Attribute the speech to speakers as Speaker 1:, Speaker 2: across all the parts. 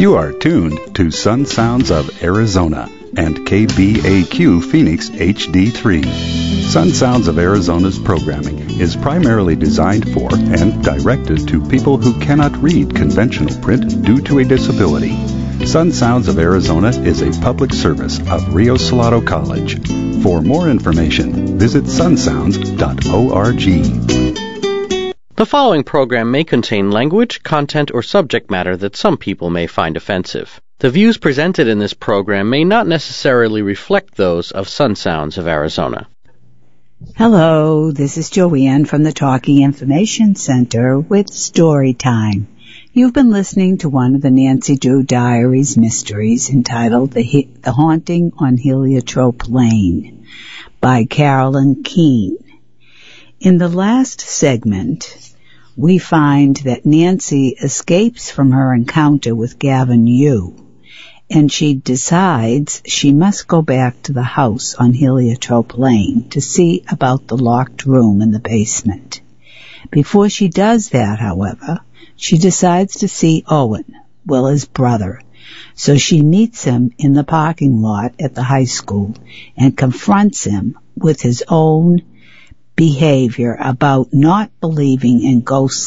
Speaker 1: You are tuned to Sun Sounds of Arizona and KBAQ Phoenix HD3. Sun Sounds of Arizona's programming is primarily designed for and directed to people who cannot read conventional print due to a disability. Sun Sounds of Arizona is a public service of Rio Salado College. For more information, visit sunsounds.org.
Speaker 2: The following program may contain language, content, or subject matter that some people may find offensive. The views presented in this program may not necessarily reflect those of Sun Sounds of Arizona.
Speaker 3: Hello, this is Joanne from the Talking Information Center with Story Time. You've been listening to one of the Nancy Drew Diaries mysteries entitled The Haunting on Heliotrope Lane by Carolyn Keene. In the last segment, we find that Nancy escapes from her encounter with Gavin Yu, and she decides she must go back to the house on Heliotrope Lane to see about the locked room in the basement. Before she does that, however, she decides to see Owen, Willa's brother, so she meets him in the parking lot at the high school and confronts him with his own behavior about not believing in ghosts,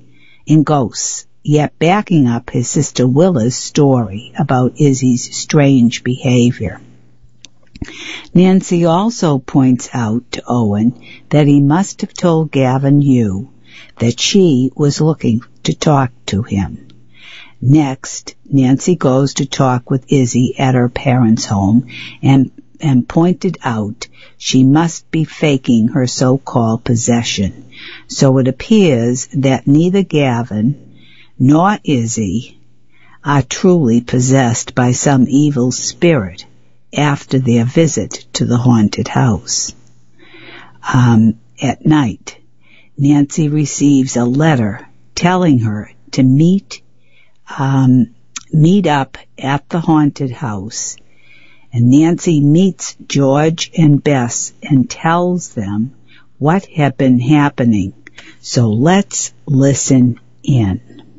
Speaker 3: yet backing up his sister Willa's story about Izzy's strange behavior. Nancy also points out to Owen that he must have told Gavin Yu that she was looking to talk to him. Next, Nancy goes to talk with Izzy at her parents' home and pointed out she must be faking her so-called possession. So it appears that neither Gavin nor Izzy are truly possessed by some evil spirit after their visit to the haunted house. At night, Nancy receives a letter telling her to meet up at the haunted house. And Nancy meets George and Bess and tells them what had been happening. So let's listen in.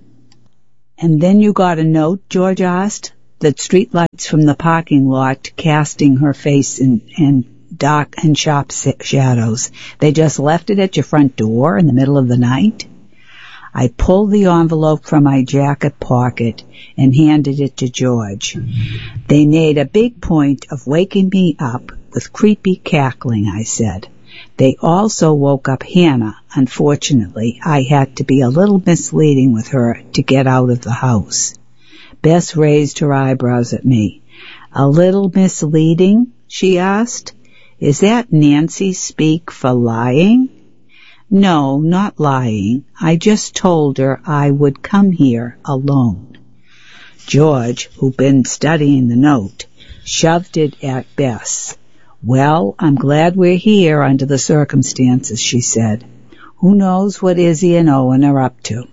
Speaker 3: And then you got a note, George asked, that streetlights from the parking lot casting her face in dark and sharp shadows. They just left it at your front door in the middle of the night? I pulled the envelope from my jacket pocket and handed it to George. They made a big point of waking me up with creepy cackling, I said. They also woke up Hannah. Unfortunately, I had to be a little misleading with her to get out of the house. Bess raised her eyebrows at me. A little misleading? She asked. Is that Nancy speak for lying? No, not lying. I just told her I would come here alone. George, who'd been studying the note, shoved it at Bess. Well, I'm glad we're here under the circumstances, she said. Who knows what Izzy and Owen are up to?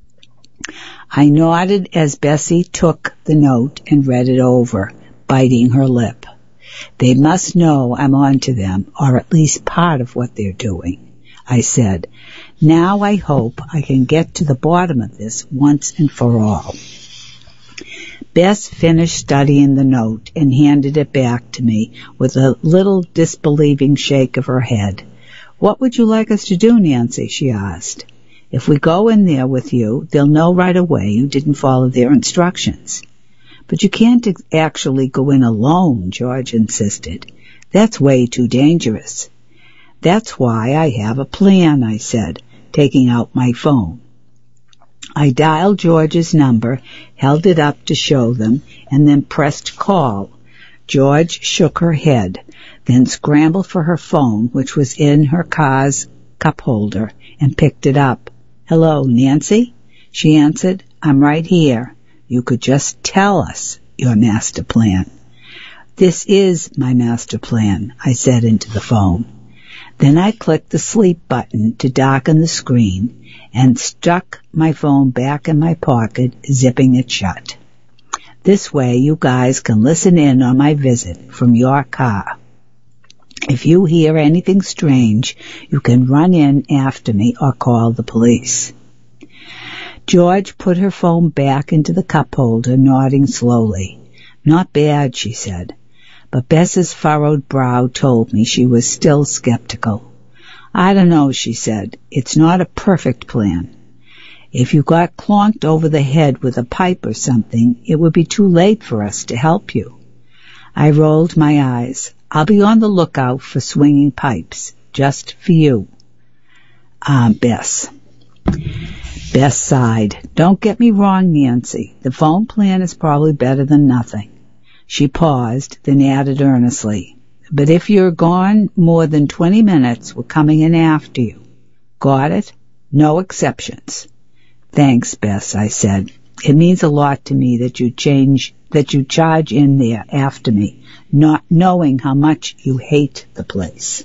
Speaker 3: I nodded as Bessie took the note and read it over, biting her lip. They must know I'm on to them, or at least part of what they're doing. I said, now I hope I can get to the bottom of this once and for all. Bess finished studying the note and handed it back to me with a little disbelieving shake of her head. What would you like us to do, Nancy? She asked. If we go in there with you, they'll know right away you didn't follow their instructions. But you can't actually go in alone, George insisted. That's way too dangerous. That's why I have a plan, I said, taking out my phone. I dialed George's number, held it up to show them, and then pressed call. George shook her head, then scrambled for her phone, which was in her car's cup holder, and picked it up. Hello, Nancy? She answered. I'm right here. You could just tell us your master plan. This is my master plan, I said into the phone. Then I clicked the sleep button to darken the screen and stuck my phone back in my pocket, zipping it shut. This way you guys can listen in on my visit from your car. If you hear anything strange, you can run in after me or call the police. George put her phone back into the cup holder, nodding slowly. Not bad, she said, but Bess's furrowed brow told me she was still skeptical. I don't know, she said. It's not a perfect plan. If you got clonked over the head with a pipe or something, it would be too late for us to help you. I rolled my eyes. I'll be on the lookout for swinging pipes, just for you. Bess. Bess sighed. Don't get me wrong, Nancy. The phone plan is probably better than nothing. She paused, then added earnestly, but if you're gone more than 20 minutes, we're coming in after you. Got it? No exceptions. Thanks, Bess, I said. It means a lot to me that you charge in there after me, not knowing how much you hate the place.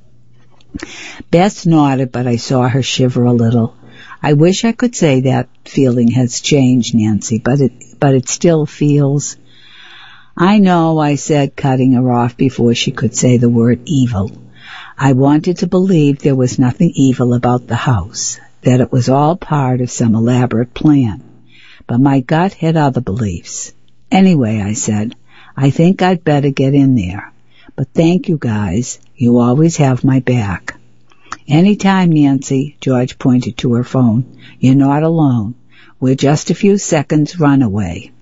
Speaker 3: Bess nodded, but I saw her shiver a little. I wish I could say that feeling has changed, Nancy, but it still feels... I know, I said, cutting her off before she could say the word evil. I wanted to believe there was nothing evil about the house, that it was all part of some elaborate plan. But my gut had other beliefs. Anyway, I said, I think I'd better get in there. But thank you guys. You always have my back. Anytime, Nancy, George pointed to her phone. You're not alone. We're just a few seconds run away.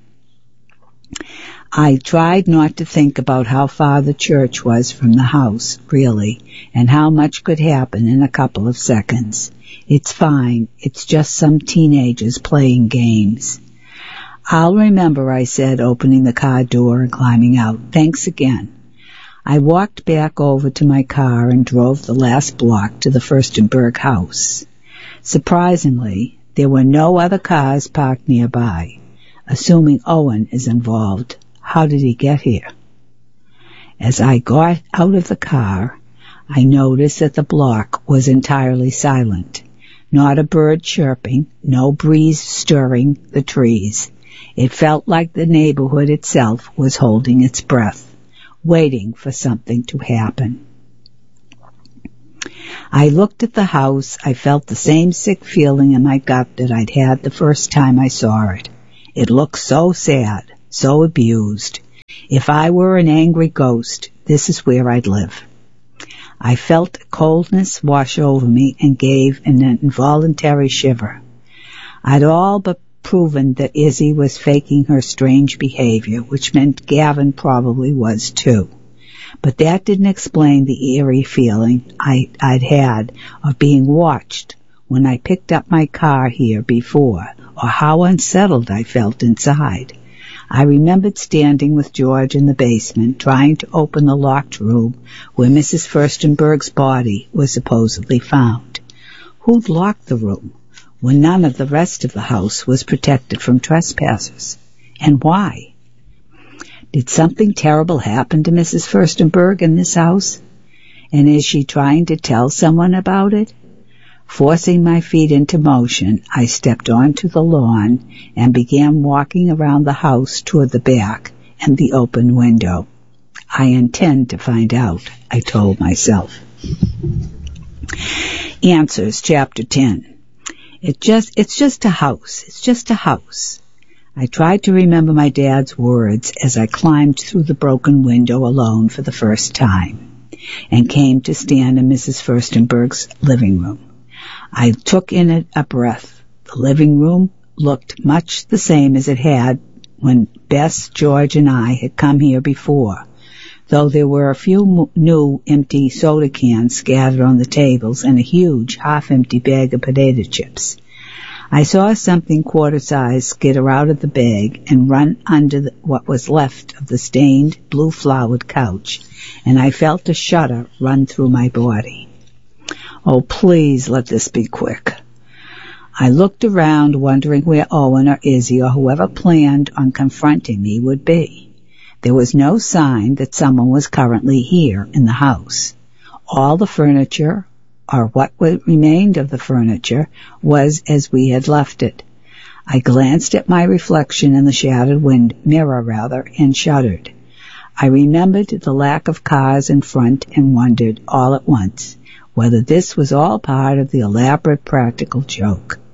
Speaker 3: I tried not to think about how far the church was from the house, really, and how much could happen in a couple of seconds. It's fine. It's just some teenagers playing games. I'll remember, I said, opening the car door and climbing out. Thanks again. I walked back over to my car and drove the last block to the Furstenberg house. Surprisingly, there were no other cars parked nearby. Assuming Owen is involved, how did he get here? As I got out of the car, I noticed that the block was entirely silent. Not a bird chirping, no breeze stirring the trees. It felt like the neighborhood itself was holding its breath, waiting for something to happen. I looked at the house. I felt the same sick feeling in my gut that I'd had the first time I saw it. It looked so sad, so abused. If I were an angry ghost, this is where I'd live. I felt coldness wash over me and gave an involuntary shiver. I'd all but proven that Izzy was faking her strange behavior, which meant Gavin probably was too. But that didn't explain the eerie feeling I'd had of being watched when I picked up my car here before, or how unsettled I felt inside. I remembered standing with George in the basement, trying to open the locked room where Mrs. Furstenberg's body was supposedly found. Who'd locked the room when none of the rest of the house was protected from trespassers? And why? Did something terrible happen to Mrs. Furstenberg in this house? And is she trying to tell someone about it? Forcing my feet into motion, I stepped onto the lawn and began walking around the house toward the back and the open window. I intend to find out, I told myself. Answers, Chapter 10. It's just a house. It's just a house. I tried to remember my dad's words as I climbed through the broken window alone for the first time and came to stand in Mrs. Furstenberg's living room. I took in a breath. The living room looked much the same as it had when Bess, George, and I had come here before, though there were a few new empty soda cans scattered on the tables and a huge half-empty bag of potato chips. I saw something quarter-sized skitter out of the bag and run under what was left of the stained, blue-flowered couch, and I felt a shudder run through my body. Oh, please let this be quick. I looked around, wondering where Owen or Izzy or whoever planned on confronting me would be. There was no sign that someone was currently here in the house. All the furniture, or what remained of the furniture, was as we had left it. I glanced at my reflection in the shattered mirror, and shuddered. I remembered the lack of cars in front and wondered all at once whether this was all part of the elaborate practical joke.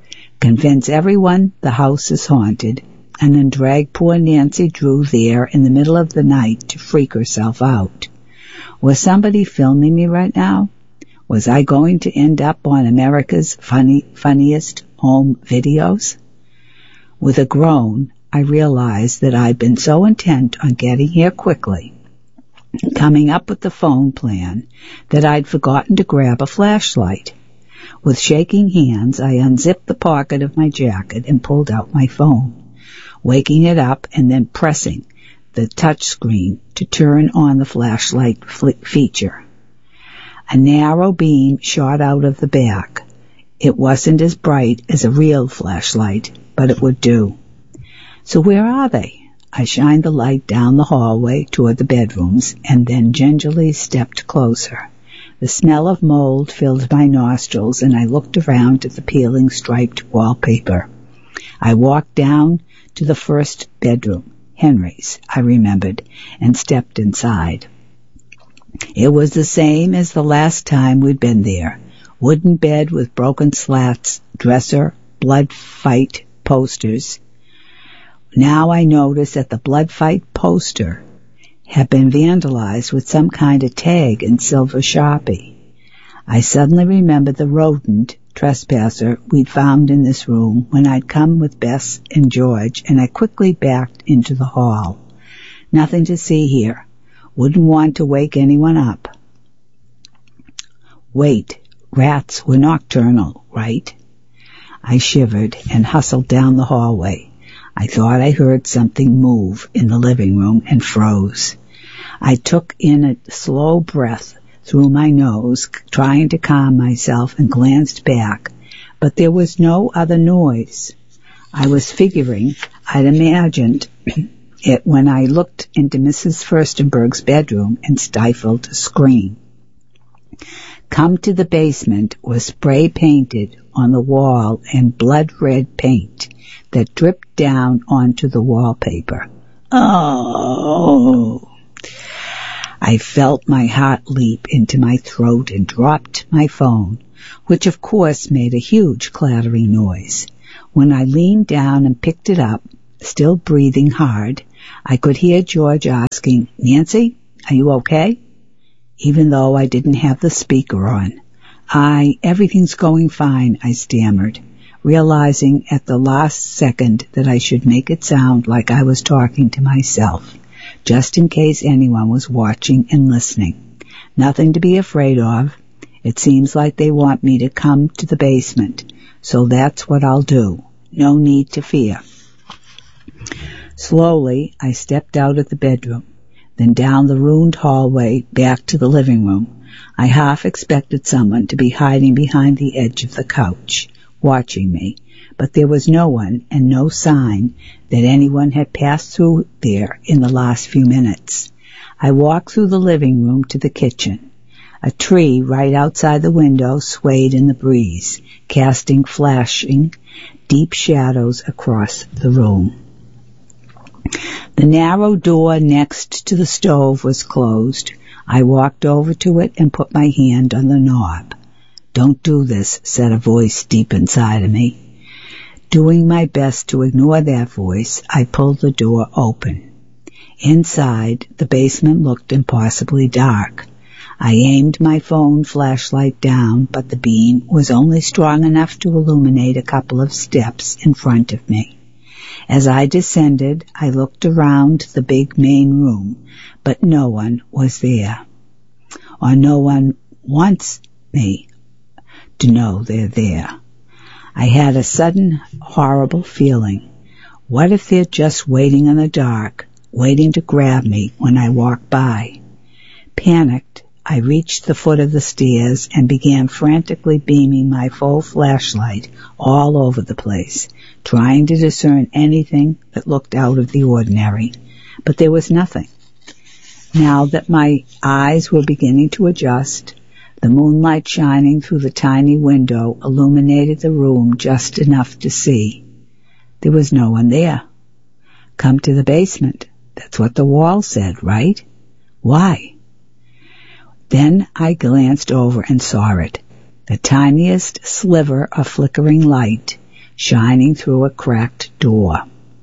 Speaker 3: convince everyone the house is haunted, and then drag poor Nancy Drew there in the middle of the night to freak herself out. Was somebody filming me right now? Was I going to end up on America's funniest home videos? With a groan, I realized that I'd been so intent on getting here quickly, coming up with the phone plan, that I'd forgotten to grab a flashlight. With shaking hands, I unzipped the pocket of my jacket and pulled out my phone, waking it up and then pressing the touch screen to turn on the flashlight feature. A narrow beam shot out of the back. It wasn't as bright as a real flashlight, but it would do. So where are they? I shined the light down the hallway toward the bedrooms and then gingerly stepped closer. The smell of mold filled my nostrils, and I looked around at the peeling striped wallpaper. I walked down to the first bedroom, Henry's, I remembered, and stepped inside. It was the same as the last time we'd been there. Wooden bed with broken slats, dresser, blood fight posters. Now I noticed that the blood fight poster had been vandalized with some kind of tag in silver Sharpie. I suddenly remembered the rodent trespasser we'd found in this room when I'd come with Bess and George, and I quickly backed into the hall. Nothing to see here. Wouldn't want to wake anyone up. Wait, rats were nocturnal, right? I shivered and hustled down the hallway. I thought I heard something move in the living room and froze. I took in a slow breath through my nose, trying to calm myself, and glanced back, but there was no other noise. I was figuring I'd imagined it when I looked into Mrs. Furstenberg's bedroom and stifled a scream. Come to the basement was spray painted on the wall in blood-red paint that dripped down onto the wallpaper. Oh! I felt my heart leap into my throat and dropped my phone, which of course made a huge clattering noise. When I leaned down and picked it up, still breathing hard, I could hear George asking, "Nancy, are you okay?" Even though I didn't have the speaker on. Everything's going fine, I stammered, realizing at the last second that I should make it sound like I was talking to myself, just in case anyone was watching and listening. Nothing to be afraid of. It seems like they want me to come to the basement, so that's what I'll do. No need to fear. Slowly, I stepped out of the bedroom, then down the ruined hallway back to the living room. I half expected someone to be hiding behind the edge of the couch, watching me, but there was no one and no sign that anyone had passed through there in the last few minutes. I walked through the living room to the kitchen. A tree right outside the window swayed in the breeze, casting flashing, deep shadows across the room. The narrow door next to the stove was closed. I walked over to it and put my hand on the knob. "Don't do this," said a voice deep inside of me. Doing my best to ignore that voice, I pulled the door open. Inside, the basement looked impossibly dark. I aimed my phone flashlight down, but the beam was only strong enough to illuminate a couple of steps in front of me. As I descended, I looked around the big main room, but no one was there. Or no one wants me to know they're there. I had a sudden, horrible feeling. What if they're just waiting in the dark, waiting to grab me when I walk by? Panicked, I reached the foot of the stairs and began frantically beaming my full flashlight all over the place, trying to discern anything that looked out of the ordinary. But there was nothing. Now that my eyes were beginning to adjust, the moonlight shining through the tiny window illuminated the room just enough to see. There was no one there. Come to the basement. That's what the wall said, right? Why? Then I glanced over and saw it. The tiniest sliver of flickering light shining through a cracked door.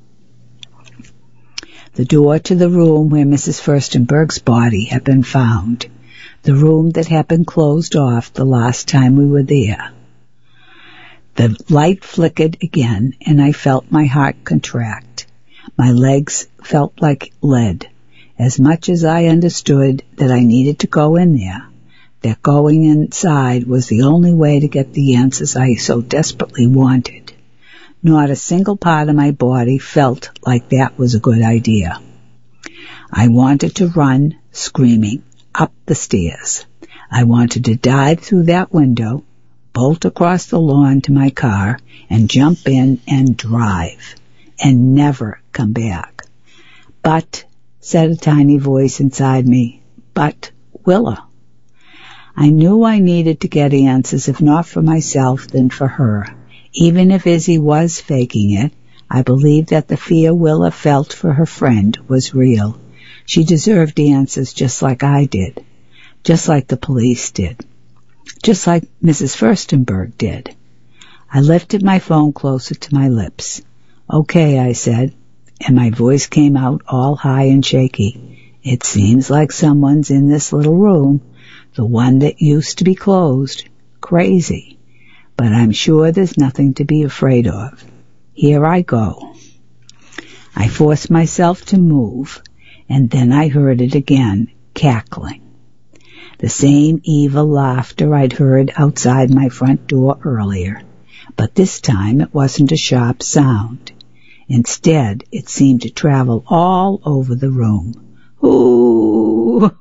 Speaker 3: The door to the room where Mrs. Furstenberg's body had been found, the room that had been closed off the last time we were there. The light flickered again, and I felt my heart contract. My legs felt like lead. As much as I understood that I needed to go in there, that going inside was the only way to get the answers I so desperately wanted, not a single part of my body felt like that was a good idea. I wanted to run, screaming, up the stairs. I wanted to dive through that window, bolt across the lawn to my car, and jump in and drive, and never come back. But, said a tiny voice inside me, but, Willa. I knew I needed to get answers, if not for myself, then for her. Even if Izzy was faking it, I believed that the fear Willa felt for her friend was real. She deserved answers just like I did, just like the police did, just like Mrs. Furstenberg did. I lifted my phone closer to my lips. Okay, I said, and my voice came out all high and shaky. It seems like someone's in this little room, the one that used to be closed. Crazy. But I'm sure there's nothing to be afraid of. Here I go. I forced myself to move, and then I heard it again, cackling. The same evil laughter I'd heard outside my front door earlier, but this time it wasn't a sharp sound. Instead, it seemed to travel all over the room. Ooh!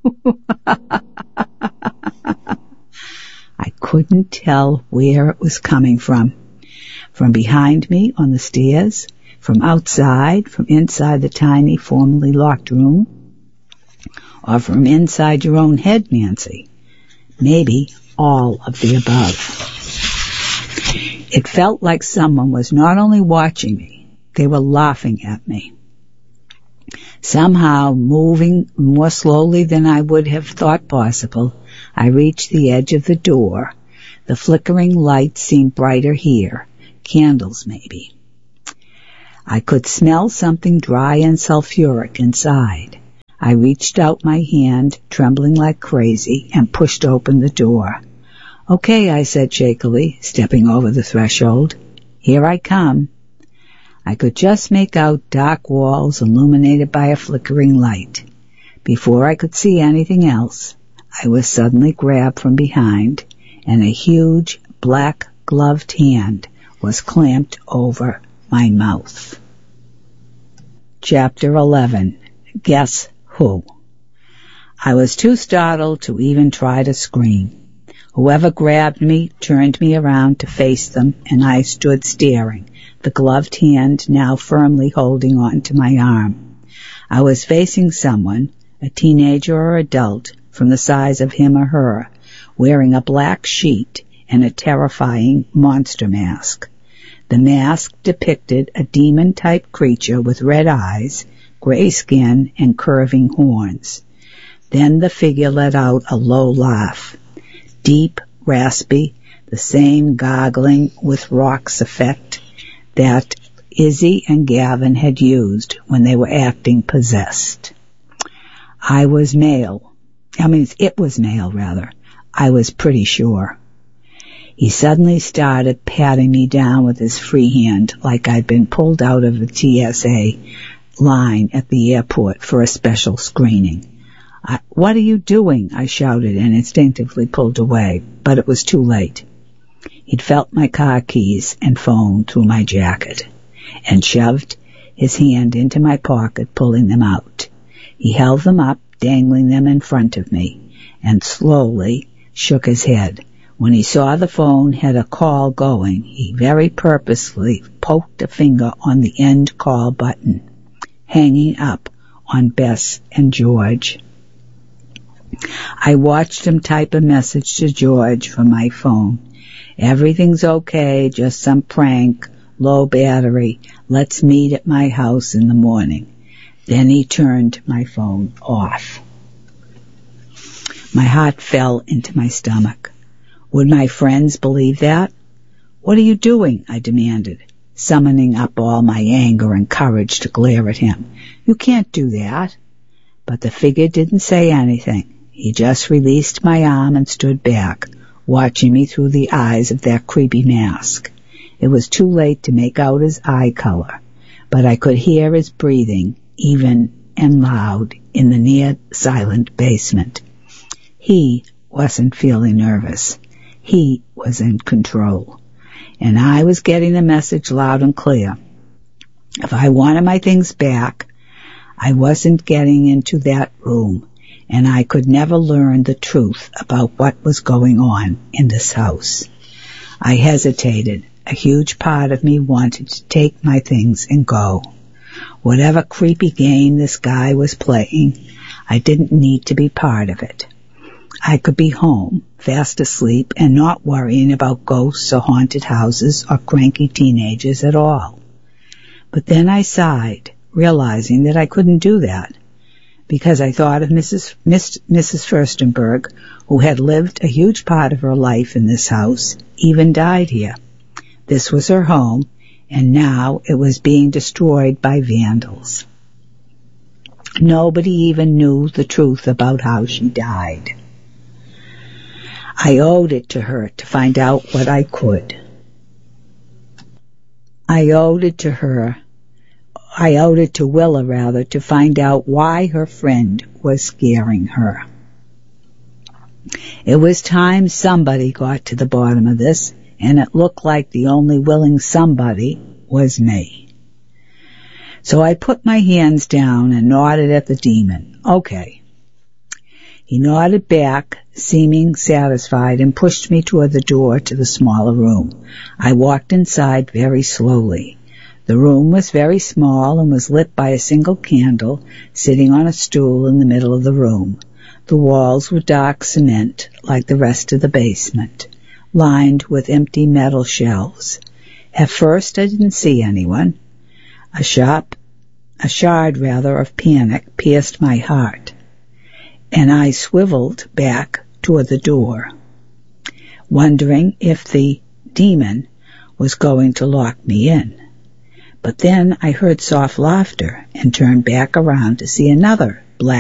Speaker 3: I couldn't tell where it was coming from. From behind me on the stairs, from outside, from inside the tiny, formerly locked room, or from inside your own head, Nancy. Maybe all of the above. It felt like someone was not only watching me, they were laughing at me. Somehow, moving more slowly than I would have thought possible, I reached the edge of the door. The flickering light seemed brighter here. Candles, maybe. I could smell something dry and sulfuric inside. I reached out my hand, trembling like crazy, and pushed open the door. Okay, I said shakily, stepping over the threshold. Here I come. I could just make out dark walls illuminated by a flickering light. Before I could see anything else, I was suddenly grabbed from behind, and a huge, black-gloved hand was clamped over my mouth. Chapter 11. Guess Who? I was too startled to even try to scream. Whoever grabbed me turned me around to face them, and I stood staring, the gloved hand now firmly holding on to my arm. I was facing someone, a teenager or adult, from the size of him or her, wearing a black sheet and a terrifying monster mask. The mask depicted a demon-type creature with red eyes, gray skin, and curving horns. Then the figure let out a low laugh. Deep, raspy, the same gargling with rocks effect that Izzy and Gavin had used when they were acting possessed. It was male, rather. I was pretty sure. He suddenly started patting me down with his free hand like I'd been pulled out of a TSA line at the airport for a special screening. What are you doing? I shouted and instinctively pulled away, but it was too late. He'd felt my car keys and phone through my jacket and shoved his hand into my pocket, pulling them out. He held them up, dangling them in front of me, and slowly shook his head. When he saw the phone had a call going, he very purposely poked a finger on the end call button, hanging up on Bess and George. I watched him type a message to George from my phone. Everything's okay, just some prank, low battery. Let's meet at my house in the morning. Then he turned my phone off. My heart fell into my stomach. Would my friends believe that? "What are you doing?" I demanded, summoning up all my anger and courage to glare at him. "You can't do that." But the figure didn't say anything. He just released my arm and stood back, watching me through the eyes of that creepy mask. It was too late to make out his eye color, but I could hear his breathing, even and loud, in the near-silent basement. He wasn't feeling nervous. He was in control. And I was getting the message loud and clear. If I wanted my things back, I wasn't getting into that room, and I could never learn the truth about what was going on in this house. I hesitated. A huge part of me wanted to take my things and go. Whatever creepy game this guy was playing, I didn't need to be part of it. I could be home, fast asleep, and not worrying about ghosts or haunted houses or cranky teenagers at all. But then I sighed, realizing that I couldn't do that, because I thought of Mrs. Furstenberg, who had lived a huge part of her life in this house, even died here. This was her home, and now it was being destroyed by vandals. Nobody even knew the truth about how she died. I owed it to her to find out what I could. I owed it to Willa, to find out why her friend was scaring her. It was time somebody got to the bottom of this, and it looked like the only willing somebody was me. So I put my hands down and nodded at the demon. Okay. He nodded back, seeming satisfied, and pushed me toward the door to the smaller room. I walked inside very slowly. The room was very small and was lit by a single candle sitting on a stool in the middle of the room. The walls were dark cement, like the rest of the basement, lined with empty metal shelves. At first I didn't see anyone. A shard of panic pierced my heart, and I swiveled back toward the door, wondering if the demon was going to lock me in. But then I heard soft laughter and turned back around to see another